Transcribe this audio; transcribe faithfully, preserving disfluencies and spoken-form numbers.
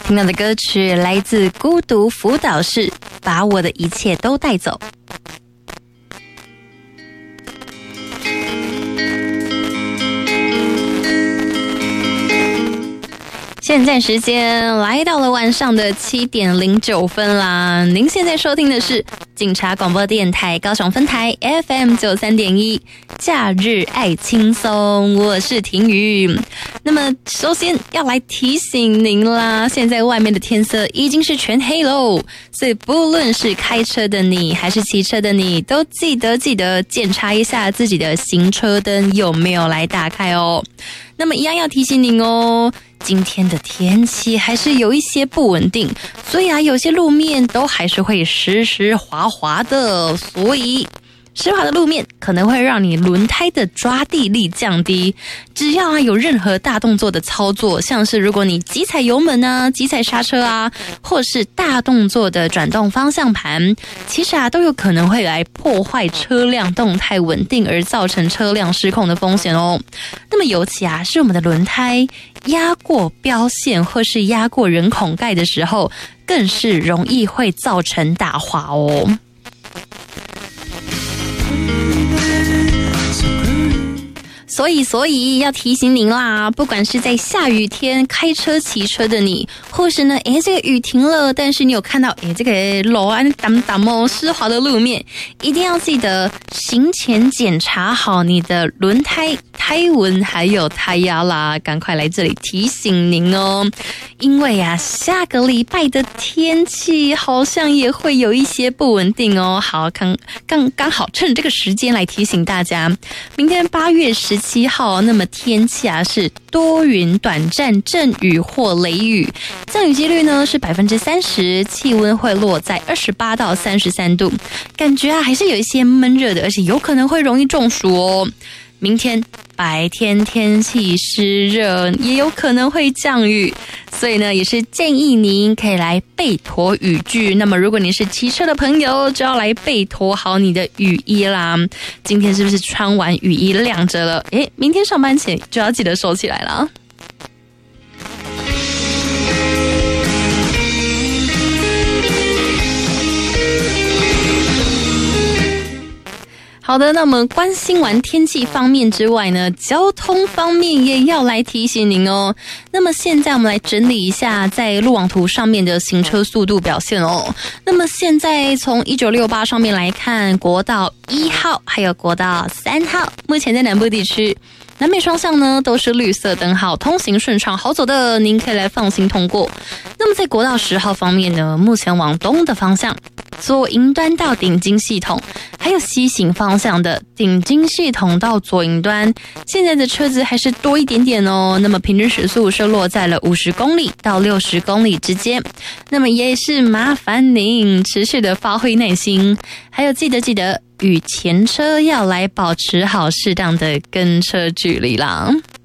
听到的歌曲来自孤独辅导室，把我的一切都带走。现在时间来到了晚上的七点零九分啦！您现在收听的是警察广播电台高雄分台 F M 九三点一，假日爱轻松，我是婷瑜。那么首先要来提醒您啦，现在外面的天色已经是全黑喽，所以不论是开车的你还是骑车的你，都记得记得检查一下自己的行车灯有没有来打开哦。那么一样要提醒您哦，今天的天气还是有一些不稳定，所以啊，有些路面都还是会湿湿滑滑的，所以湿滑的路面可能会让你轮胎的抓地力降低。只要啊有任何大动作的操作，像是如果你急踩油门啊、急踩刹车啊，或是大动作的转动方向盘，其实啊都有可能会来破坏车辆动态稳定，而造成车辆失控的风险哦。那么尤其啊是我们的轮胎压过标线或是压过人孔盖的时候，更是容易会造成打滑哦。所以，所以要提醒您啦，不管是在下雨天开车、骑车的你，或是呢，诶，这个雨停了，但是你有看到，诶，这个路啊，挡挡哦，湿滑的路面，一定要记得行前检查好你的轮胎、胎纹还有胎压啦，赶快来这里提醒您哦，因为啊，下个礼拜的天气好像也会有一些不稳定哦。好，刚刚刚好趁这个时间来提醒大家，明天八月十七号，那么天气啊是多云短暂阵雨或雷雨，降雨几率呢是百分之三十，气温会落在二十八到三十三度，感觉啊还是有一些闷热的，而且有可能会容易中暑哦。明天白天天气湿热，也有可能会降雨，所以呢，也是建议您可以来备妥雨具。那么，如果你是骑车的朋友，就要来备妥好你的雨衣啦。今天是不是穿完雨衣晾着了？诶，明天上班前就要记得收起来了。好的，那么关心完天气方面之外呢，交通方面也要来提醒您哦。那么现在我们来整理一下在路网图上面的行车速度表现哦。那么现在从一九六八上面来看，国道一号还有国道三号，目前在南部地区南北双向呢都是绿色灯号，通行顺畅好走的，您可以来放心通过。那么在国道十号方面呢，目前往东的方向，左营端到顶金系统，还有西行方向的顶金系统到左营端，现在的车子还是多一点点哦。那么平均时速是落在了五十公里到六十公里之间。那么也是麻烦您持续的发挥耐心，还有记得记得与前车要来保持好适当的跟车距离啦。